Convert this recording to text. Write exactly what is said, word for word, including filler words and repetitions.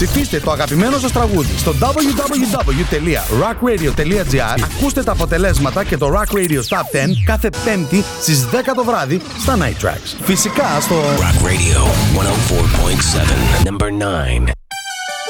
Ψηφίστε το αγαπημένο σας τραγούδι στο double-u double-u double-u τελεία rock radio τελεία gr. Ακούστε τα αποτελέσματα και το Rock Radio Top δέκα κάθε Πέμπτη στις δέκα το βράδυ στα Night Tracks. Φυσικά στο Rock Radio εκατόν τέσσερα κόμμα επτά, number nine.